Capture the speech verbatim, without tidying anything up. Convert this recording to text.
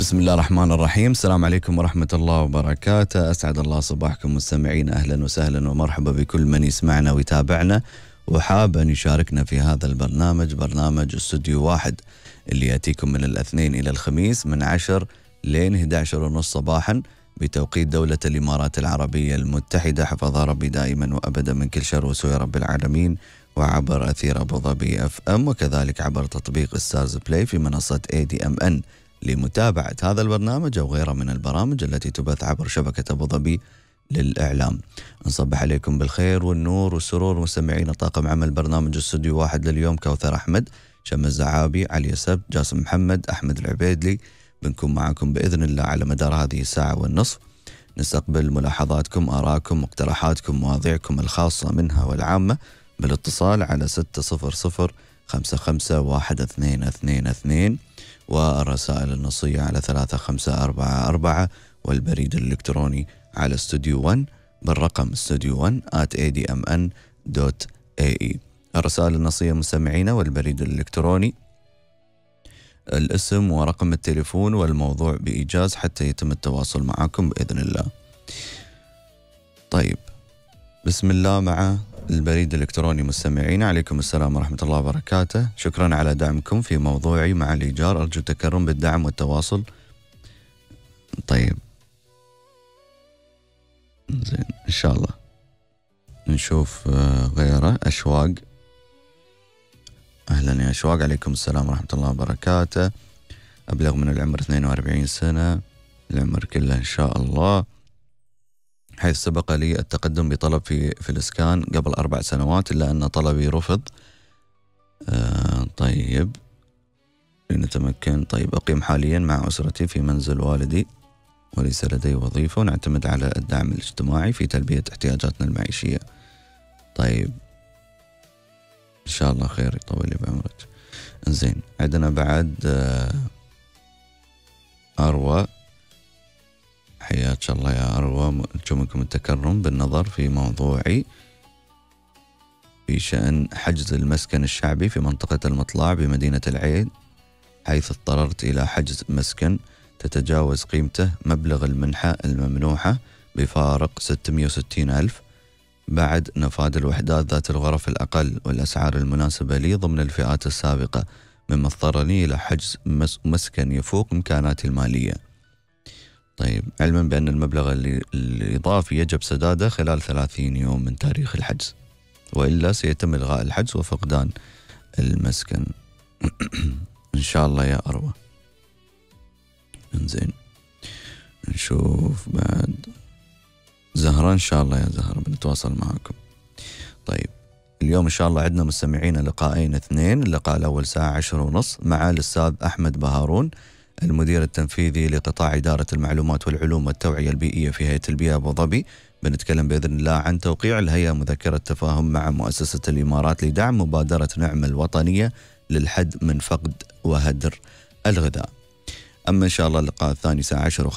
بسم الله الرحمن الرحيم. السلام عليكم ورحمة الله وبركاته. أسعد الله صباحكم مستمعين، أهلا وسهلا ومرحبا بكل من يسمعنا ويتابعنا وحاب أن يشاركنا في هذا البرنامج، برنامج استوديو واحد اللي يأتيكم من الاثنين إلى الخميس من عشر لين إحدى عشر ونص صباحا بتوقيت دولة الإمارات العربية المتحدة، حفظها ربي دائما وأبدا من كل شر وسوء رب العالمين، وعبر أثير أبو ظبي أف أم، وكذلك عبر تطبيق ستارز بلاي في منصة اي دي ام ان لمتابعة هذا البرنامج أو غيره من البرامج التي تبث عبر شبكة أبو ظبي للإعلام. نصبح عليكم بالخير والنور والسرور مستمعين طاقم عمل برنامج استوديو واحد لليوم: كوثر أحمد، شمس الزعابي، علي سبت، جاسم محمد، أحمد العبيدلي. بنكون معكم بإذن الله على مدار هذه الساعة والنصف، نستقبل ملاحظاتكم، آراءكم، مقترحاتكم، مواضيعكم الخاصة منها والعامة بالاتصال على ستة صفر صفر خمسة خمسة واحد اثنين اثنين اثنين، والرسائل النصية على ثلاثة خمسة أربعة أربعة، والبريد الإلكتروني على استوديو واحد بالرقم استوديو واحد آت إيه دي إم إن دوت إيه إي. الرسائل النصية مستمعينا والبريد الإلكتروني، الاسم ورقم التليفون والموضوع بإيجاز حتى يتم التواصل معكم بإذن الله. طيب بسم الله مع البريد الإلكتروني مستمعين. عليكم السلام ورحمة الله وبركاته. شكرا على دعمكم في موضوعي مع الإيجار، أرجو التكرم بالدعم والتواصل. طيب زين إن شاء الله نشوف غيره. أشواق، أهلا يا أشواق، عليكم السلام ورحمة الله وبركاته. أبلغ من العمر اثنين وأربعين سنة، العمر كله إن شاء الله، حيث سبق لي التقدم بطلب في في الإسكان قبل أربع سنوات إلا أن طلبي رفض. آه طيب لنتمكن. طيب أقيم حاليا مع أسرتي في منزل والدي وليس لدي وظيفة، ونعتمد على الدعم الاجتماعي في تلبية احتياجاتنا المعيشية. طيب إن شاء الله خير، يطول لي بعمرك. زين عندنا بعد آه أروى، حياك الله يا أروى، أرجو منكم التكرم بالنظر في موضوعي في شأن حجز المسكن الشعبي في منطقة المطلع بمدينة العين، حيث اضطررت إلى حجز مسكن تتجاوز قيمته مبلغ المنحة الممنوحة بفارق ستمئة وستين ألف بعد نفاذ الوحدات ذات الغرف الأقل والأسعار المناسبة لي ضمن الفئات السابقة، مما اضطرني إلى حجز مسكن يفوق إمكاناتي المالية. طيب علما بأن المبلغ الإضافي يجب سداده خلال ثلاثين يوم من تاريخ الحجز، وإلا سيتم إلغاء الحجز وفقدان المسكن. إن شاء الله يا أروى. إنزين نشوف بعد زهرة، إن شاء الله يا زهرة بنتواصل معكم. طيب اليوم إن شاء الله عندنا مستمعين لقاءين اثنين. اللقاء الأول ساعة عشر ونص مع الأستاذ أحمد بهارون، المدير التنفيذي لقطاع إدارة المعلومات والعلوم والتوعية البيئية في هيئة البيئة أبو ظبي. بنتكلم بإذن الله عن توقيع الهيئة مذكرة تفاهم مع مؤسسة الإمارات لدعم مبادرة نعمة الوطنية للحد من فقد وهدر الغذاء. أما إن شاء الله اللقاء الثاني ساعة عشر